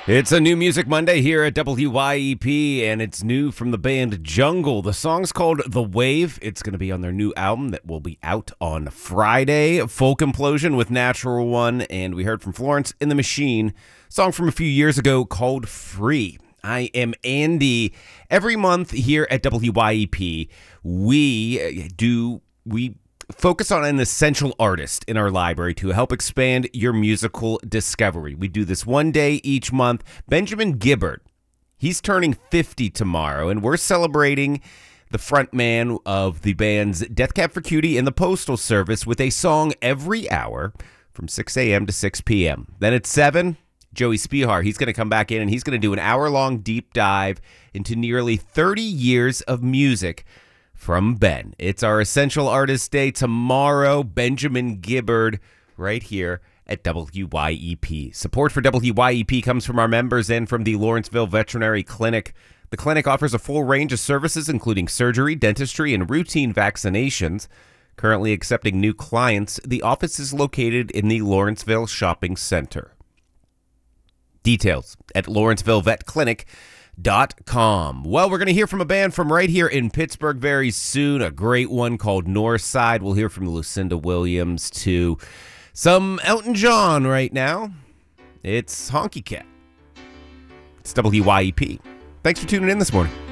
It's a new Music Monday here at WYEP, and it's new from the band Jungle. The song's called The Wave. It's going to be on their new album that will be out on Friday. Folk Implosion with Natural One, and we heard from Florence and the Machine, a song from a few years ago called Free. I am Andy. Every month here at WYEP, we focus on an essential artist in our library to help expand your musical discovery. We do this one day each month. Benjamin Gibbard, he's turning 50 tomorrow, and we're celebrating the front man of the bands Death Cab for Cutie and the Postal Service with a song every hour from 6 a.m. to 6 p.m. Then at 7, Joey Spihar, he's going to come back in, and he's going to do an hour-long deep dive into nearly 30 years of music from Ben. It's our Essential Artist Day tomorrow. Benjamin Gibbard right here at WYEP. Support for WYEP comes from our members and from the Lawrenceville Veterinary Clinic. The clinic offers a full range of services, including surgery, dentistry, and routine vaccinations. Currently accepting new clients, the office is located in the Lawrenceville Shopping Center. Details at LawrencevilleVetClinic.com. Well, we're going to hear from a band from right here in Pittsburgh very soon, a great one called Northside. We'll hear from Lucinda Williams to some Elton John right now. It's Honky Cat. It's WYEP. Thanks for tuning in this morning.